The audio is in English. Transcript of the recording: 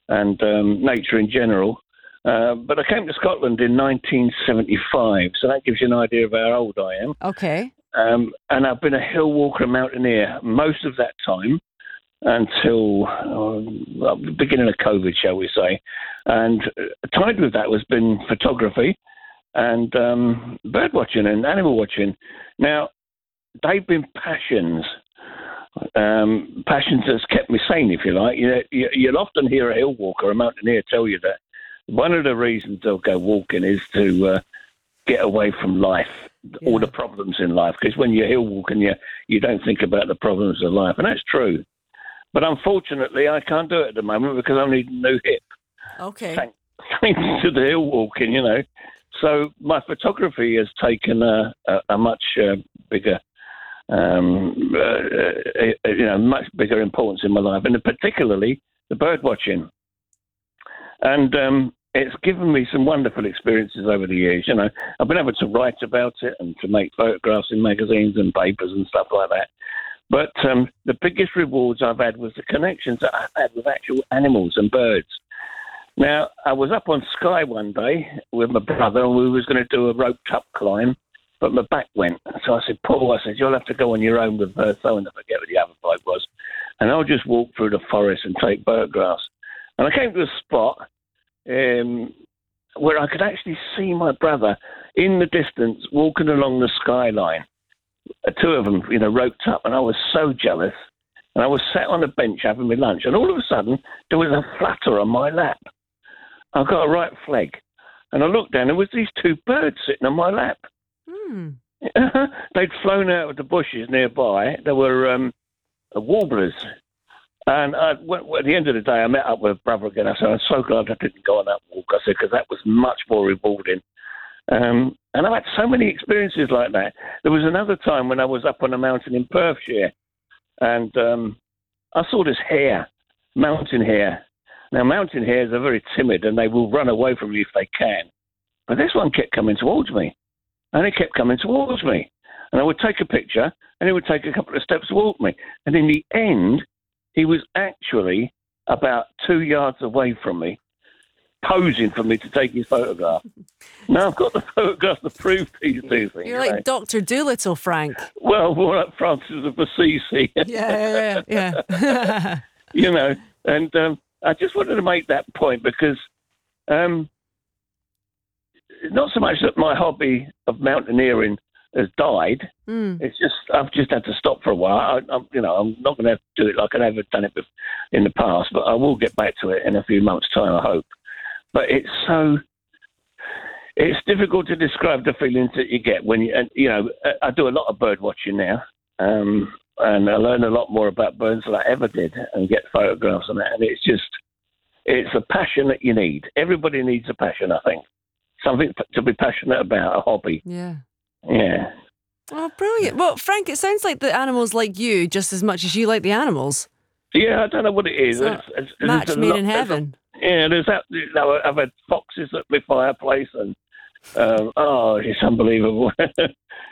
and nature in general. But I came to Scotland in 1975, so that gives you an idea of how old I am. Okay. And I've been a hill walker and mountaineer most of that time until the beginning of COVID, shall we say. And tied with that has been photography and bird watching and animal watching. Now, they've been passions. Passions that's kept me sane, if you like. You'll often hear a hill walker, a mountaineer, tell you that one of the reasons they'll go walking is to get away from life, all the problems in life. Because when you're hill walking, you don't think about the problems of life, and that's true. But unfortunately, I can't do it at the moment because I need a new hip. Okay. Thanks to the hill walking, So my photography has taken a much bigger. Much bigger importance in my life, and particularly the bird watching. And it's given me some wonderful experiences over the years. I've been able to write about it and to make photographs in magazines and papers and stuff like that. But the biggest rewards I've had was the connections that I've had with actual animals and birds. Now, I was up on Skye one day with my brother, and we was going to do a roped-up climb. But my back went. So I said, Paul, you'll have to go on your own with so and I forget what the other bloke was. And I'll just walk through the forest and take photographs. And I came to a spot where I could actually see my brother in the distance walking along the skyline. Two of them, roped up. And I was so jealous. And I was sat on a bench having my lunch. And all of a sudden, there was a flutter on my lap. I got a right flag. And I looked down, and there was these two birds sitting on my lap. They'd flown out of the bushes nearby. They were warblers. And at the end of the day, I met up with brother again. I said, I'm so glad I didn't go on that walk. I said, because that was much more rewarding. And I've had so many experiences like that. There was another time when I was up on a mountain in Perthshire, and I saw this hare, mountain hare. Now, mountain hares are very timid, and they will run away from you if they can. But this one kept coming towards me. And he kept coming towards me. And I would take a picture, and he would take a couple of steps towards me. And in the end, he was actually about 2 yards away from me, posing for me to take his photograph. Now, I've got the photographs to prove these two things. You're like Dr. Dolittle, Frank. Well, more like Francis of Assisi. Yeah. And I just wanted to make that point because... not so much that my hobby of mountaineering has died. It's just I've just had to stop for a while. I'm not going to do it like I've ever done it in the past, but I will get back to it in a few months' time, I hope. But it's difficult to describe the feelings that you get when I do a lot of bird watching now, and I learn a lot more about birds than I ever did, and get photographs on that. And it's a passion that you need. Everybody needs a passion, I think. Something to be passionate about, a hobby. Yeah. Oh, brilliant. Well, Frank, it sounds like the animals like you just as much as you like the animals. Yeah, I don't know what it is. It's match made in heaven. There's that. I've had foxes at my fireplace, and it's unbelievable.